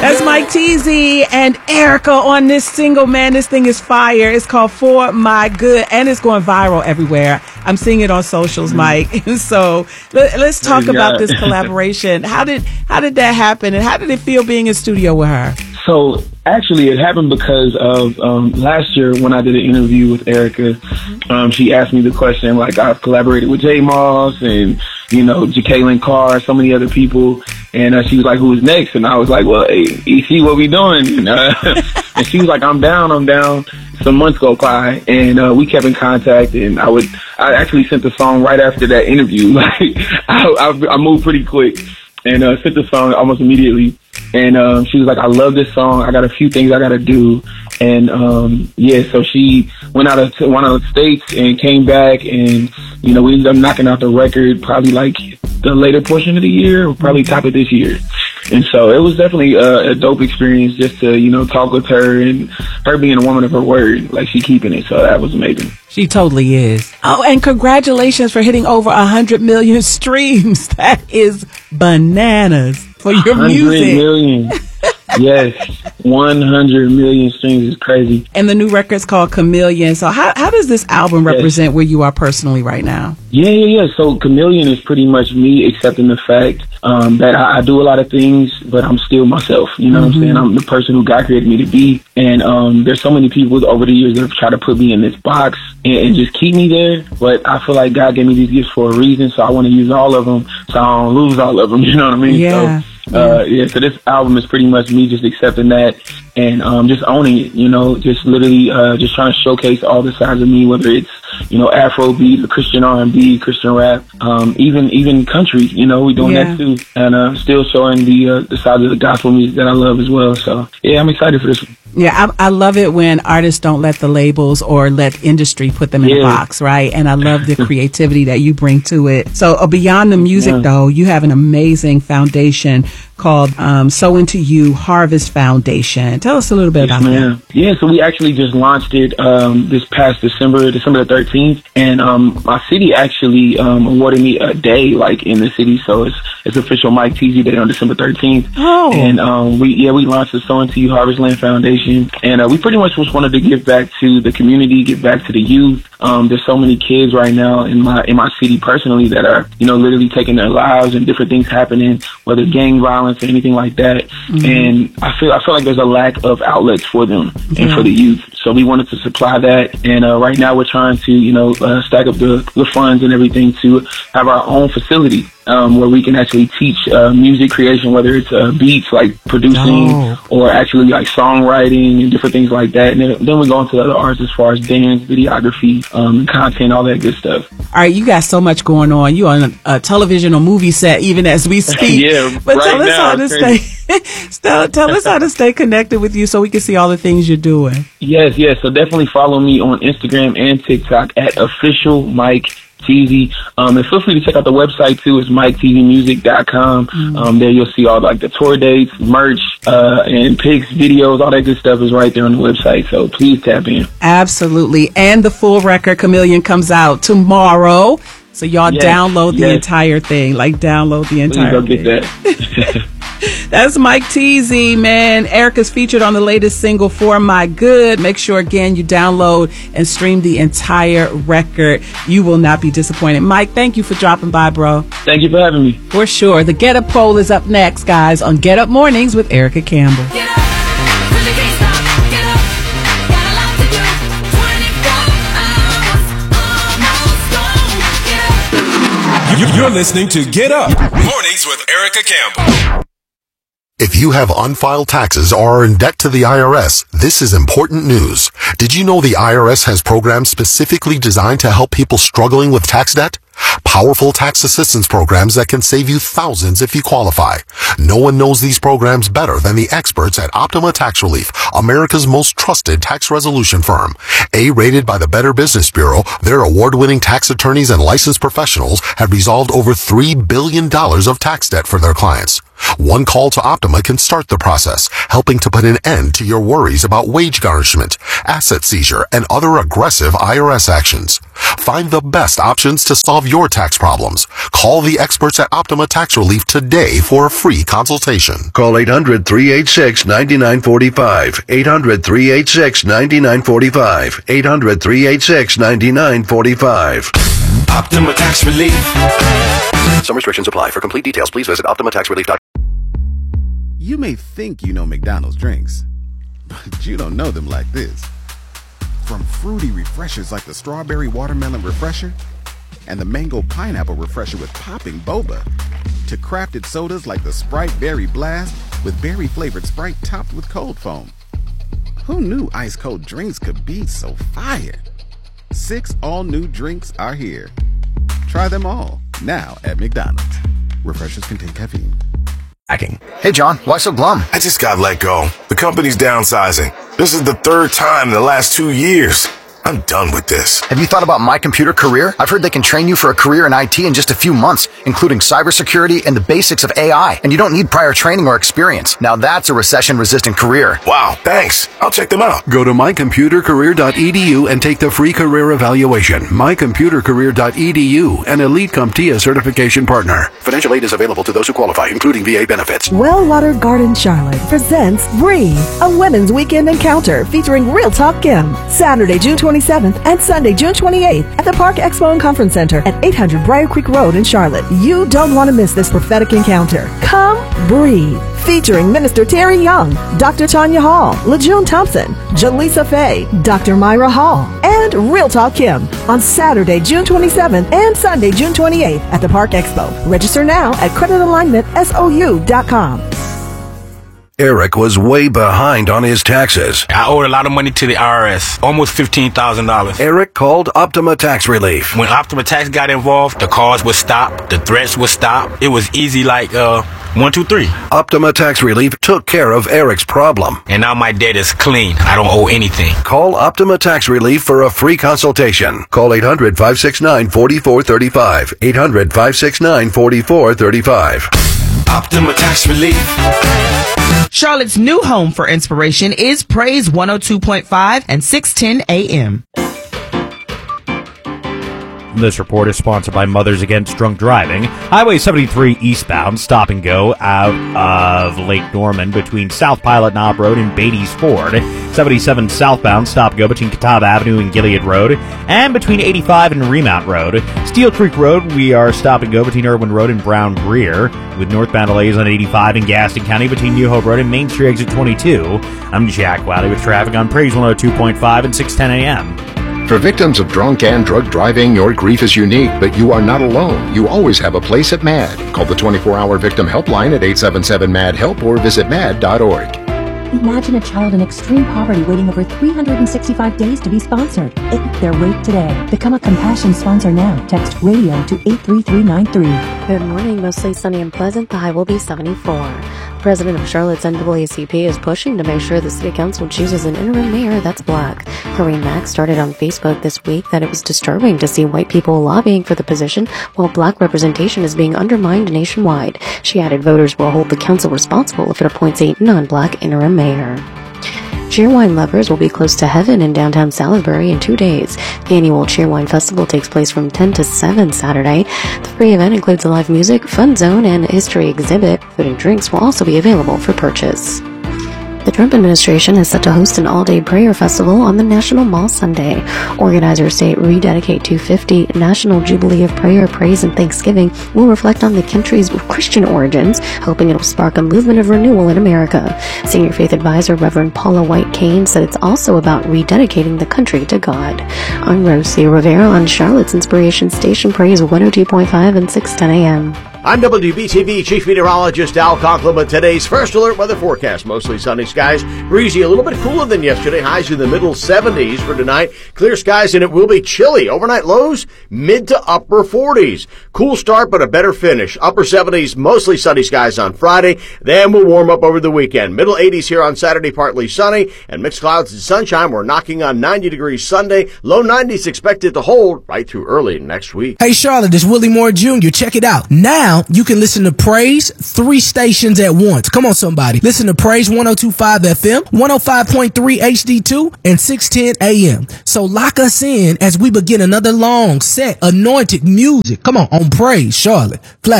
That's Mike Teasy and Erica on this single, man. This thing is fire. It's called For My Good, and it's going viral everywhere. I'm seeing it on socials, Mike. So let's talk about this collaboration. How did that happen, and how did it feel being in studio with her? So actually, it happened because of last year when I did an interview with Erica. She asked me the question, like, I've collaborated with J Moss and, you know, Jacqueline Carr, so many other people. And she was like, who's next? And I was like, well, hey, EC, what we doing? And she was like, I'm down. Some months go by, and we kept in contact. And I actually sent the song right after that interview. Like, I moved pretty quick and sent the song almost immediately. And she was like, I love this song. I got a few things I got to do. And so she went out of the States and came back, and, you know, we ended up knocking out the record probably like the later portion of the year, probably top of this year. And so it was definitely a dope experience just to, you know, talk with her, and her being a woman of her word, like, she keeping it. So that was amazing. She totally is. Oh, and congratulations for hitting over 100 million streams. That is bananas for your music. 100 million. Yes, 100 million streams is crazy. And the new record's called Chameleon. So how does this album represent where you are personally right now? Yeah. So Chameleon is pretty much me accepting the fact that I do a lot of things, but I'm still myself. You know what I'm saying? I'm the person who God created me to be. And there's so many people over the years that have tried to put me in this box and just keep me there. But I feel like God gave me these gifts for a reason, so I want to use all of them so I don't lose all of them. You know what I mean? Yeah. So this album is pretty much me just accepting that and just owning it, you know, just literally just trying to showcase all the sides of me, whether it's, you know, Afrobeat, Christian R&B, Christian rap, even country, you know, we're doing that too, and still showing the sides of the gospel music that I love as well. So yeah, I'm excited for this one. Yeah, I love it when artists don't let the labels or let industry put them in a box, right? And I love the creativity that you bring to it. So beyond the music, though, you have an amazing foundation called So Into You Harvest Foundation. Tell us a little bit about that. Yeah, so we actually just launched it this past December the 13th, and my city actually awarded me a day, like, in the city. So it's official Mike Teasy Day on December 13th. Oh. And we launched the So Into You Harvest Land Foundation. And we pretty much just wanted to give back to the community, give back to the youth. There's so many kids right now in my city personally that are, you know, literally taking their lives and different things happening, whether gang violence or anything like that. And I feel like there's a lack of outlets for them and for the youth. So we wanted to supply that. And right now we're trying to, you know, stack up the funds and everything to have our own facility where we can actually teach music creation, whether it's beats, like producing, or actually like songwriting and different things like that. And then we go into the other arts as far as dance, videography, content, all that good stuff. All right, you got so much going on. You on a television or movie set even as we speak. But right tell us now, how to tell us how to stay connected with you so we can see all the things you're doing. Yes. So definitely follow me on Instagram and TikTok at official Mike Teasy. And feel free to check out the website too. It's MikeTeasyMusic.com. There you'll see all like the tour dates, merch, and pics, videos, all that good stuff is right there on the website. So please tap in. Absolutely. And the full record Chameleon comes out tomorrow. So y'all download the entire thing. Like, download the entire thing. Please go get that. That's Mike Teasy, man. Erica's featured on the latest single, For My Good. Make sure, again, you download and stream the entire record. You will not be disappointed. Mike, thank you for dropping by, bro. Thank you for having me. For sure. The Get Up poll is up next, guys, on Get Up Mornings with Erica Campbell. Get up, really can't stop. Get up, got a lot to do. 24 hours, almost gone. Get up. You're listening to Get Up Mornings with Erica Campbell. If you have unfiled taxes or are in debt to the IRS, this is important news. Did you know the IRS has programs specifically designed to help people struggling with tax debt? Powerful tax assistance programs that can save you thousands if you qualify. No one knows these programs better than the experts at Optima Tax Relief, America's most trusted tax resolution firm. A-rated by the Better Business Bureau, their award-winning tax attorneys and licensed professionals have resolved over $3 billion of tax debt for their clients. One call to Optima can start the process, helping to put an end to your worries about wage garnishment, asset seizure, and other aggressive IRS actions. Find the best options to solve your tax problems. Call the experts at Optima Tax Relief today for a free consultation. Call 800-386-9945. 800-386-9945. 800-386-9945. Optima Tax Relief. Some restrictions apply. For complete details, please visit OptimaTaxRelief.com. You may think you know McDonald's drinks, but you don't know them like this. From fruity refreshers like the Strawberry Watermelon Refresher and the Mango Pineapple Refresher with popping boba, to crafted sodas like the Sprite Berry Blast with berry-flavored Sprite topped with cold foam. Who knew ice-cold drinks could be so fire? 6 all-new drinks are here. Try them all, now at McDonald's. Refreshers contain caffeine. Hey, John, why so glum? I just got let go. The company's downsizing. This is the 3rd time in the last 2 years. I'm done with this. Have you thought about My Computer Career? I've heard they can train you for a career in IT in just a few months, including cybersecurity and the basics of AI. And you don't need prior training or experience. Now that's a recession-resistant career. Wow, thanks. I'll check them out. Go to mycomputercareer.edu and take the free career evaluation. mycomputercareer.edu, an Elite CompTIA certification partner. Financial aid is available to those who qualify, including VA benefits. Wellwater Garden Charlotte presents Breathe, a women's weekend encounter featuring Real Talk Kim, Saturday, June 27th and Sunday, June 28th at the Park Expo and Conference Center at 800 Briar Creek Road in Charlotte. You don't want to miss this prophetic encounter. Come Breathe, featuring Minister Terry Young, Dr. Tanya Hall, LaJune Thompson, Jaleesa Faye, Dr. Myra Hall, and Real Talk Kim on Saturday, June 27th and Sunday, June 28th at the Park Expo. Register now at creditalignmentsou.com. Eric was way behind on his taxes. I owed a lot of money to the IRS, almost $15,000. Eric called Optima Tax Relief. When Optima Tax got involved, the calls would stop, the threats would stop. It was easy like 1, 2, 3. Optima Tax Relief took care of Eric's problem. And now my debt is clean. I don't owe anything. Call Optima Tax Relief for a free consultation. Call 800-569-4435. 800-569-4435. Optima Tax Relief. Charlotte's new home for inspiration is Praise 102.5 and 610 AM. This report is sponsored by Mothers Against Drunk Driving. Highway 73 eastbound, stop and go out of Lake Norman between South Pilot Knob Road and Beatty's Ford. 77 southbound, stop and go between Catawba Avenue and Gilead Road, and between 85 and Remount Road. Steel Creek Road, we are stop and go between Irwin Road and Brown Greer, with northbound delays on 85 in Gaston County between New Hope Road and Main Street exit 22. I'm Jack Wiley with traffic on Praise 102.5 and 610 AM. For victims of drunk and drug driving, your grief is unique, but you are not alone. You always have a place at MAD. Call the 24-hour victim helpline at 877-MAD-HELP or visit mad.org. Imagine a child in extreme poverty waiting over 365 days to be sponsored. End their wait today. Become a Compassion sponsor now. Text RADIO to 83393. Good morning. Mostly sunny and pleasant. The high will be 74. The president of Charlotte's NAACP is pushing to make sure the city council chooses an interim mayor that's black. Corrine Mack started on Facebook this week that it was disturbing to see white people lobbying for the position while black representation is being undermined nationwide. She added voters will hold the council responsible if it appoints a non-black interim mayor. Cheerwine lovers will be close to heaven in downtown Salisbury in 2 days. The annual Cheerwine Festival takes place from 10 to 7 Saturday. The free event includes a live music, fun zone, and history exhibit. Food and drinks will also be available for purchase. The Trump administration is set to host an all-day prayer festival on the National Mall Sunday. Organizers say Rededicate 250 National Jubilee of Prayer, Praise, and Thanksgiving will reflect on the country's Christian origins, hoping it'll spark a movement of renewal in America. Senior Faith Advisor Reverend Paula White Kane said it's also about rededicating the country to God. I'm Rosie Rivera on Charlotte's Inspiration Station, Praise 102.5 and 610 AM. I'm WBTV Chief Meteorologist Al Conklin with today's first alert weather forecast. Mostly sunny skies, breezy, a little bit cooler than yesterday. Highs in the middle 70s for tonight. Clear skies and it will be chilly. Overnight lows, mid to upper 40s. Cool start but a better finish. Upper 70s, mostly sunny skies on Friday. Then we'll warm up over the weekend. Middle 80s here on Saturday, partly sunny. And mixed clouds and sunshine. We're knocking on 90 degrees Sunday. Low 90s expected to hold right through early next week. Hey Charlotte, it's Willie Moore Jr. Check it out. Now now you can listen to Praise 3 stations at once. Come on, somebody. Listen to Praise 102.5 FM, 105.3 HD2, and 610 AM. So lock us in as we begin another long set, anointed music. Come on Praise Charlotte. Flash.